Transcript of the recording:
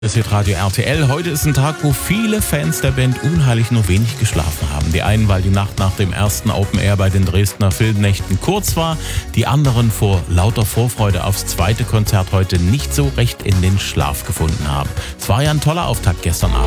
Das wird Radio RTL. Heute ist ein Tag, wo viele Fans der Band Unheilig nur wenig geschlafen haben. Die einen, weil die Nacht nach dem ersten Open Air bei den Dresdner Filmnächten kurz war. Die anderen vor lauter Vorfreude aufs zweite Konzert heute nicht so recht in den Schlaf gefunden haben. Es war ja ein toller Auftakt gestern Abend.